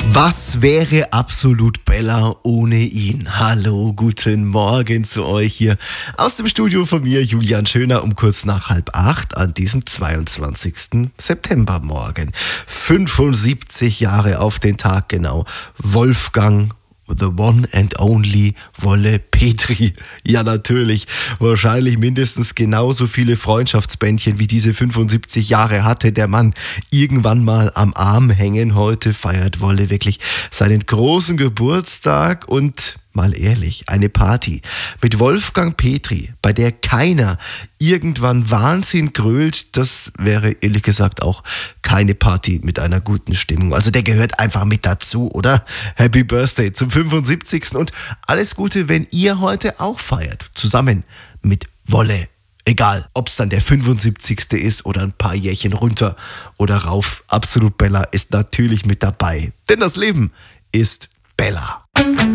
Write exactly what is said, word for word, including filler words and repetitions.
Was wäre Absolut Bella ohne ihn? Hallo, guten Morgen zu euch hier aus dem Studio von mir, Julian Schöner, um kurz nach halb acht an diesem zweiundzwanzigsten Septembermorgen. fünfundsiebzig Jahre auf den Tag genau. Wolfgang The one and only Wolle Petri. Ja, natürlich. Wahrscheinlich mindestens genauso viele Freundschaftsbändchen wie diese fünfundsiebzig Jahre hatte der Mann irgendwann mal am Arm hängen. Heute feiert Wolle wirklich seinen großen Geburtstag und mal ehrlich, eine Party mit Wolfgang Petri, bei der keiner irgendwann Wahnsinn grölt, das wäre ehrlich gesagt auch keine Party mit einer guten Stimmung. Also der gehört einfach mit dazu, oder? Happy Birthday zum fünfundsiebzigsten und alles Gute, wenn ihr heute auch feiert, zusammen mit Wolle. Egal, ob es dann der fünfundsiebzigste ist oder ein paar Jährchen runter oder rauf. Absolut Bella ist natürlich mit dabei, denn das Leben ist Bella.